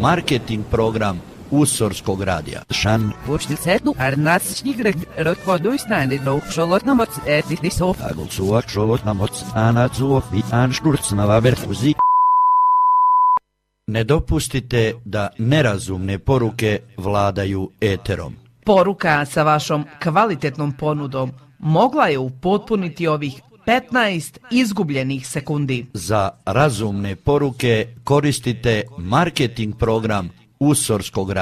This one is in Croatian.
marketing program Usorskog radija. Voorstelsetno haar naastschnigrig rotvoduisnande no Charlottenamot etisof. Agolsuak Charlottenamot anazuof i anšturcnava verfuzi. Ne dopustite da nerazumne poruke vladaju eterom. Poruka sa vašom kvalitetnom ponudom mogla je upotpuniti ovih 15 izgubljenih sekundi. Za razumne poruke koristite marketing program Usorskog radija.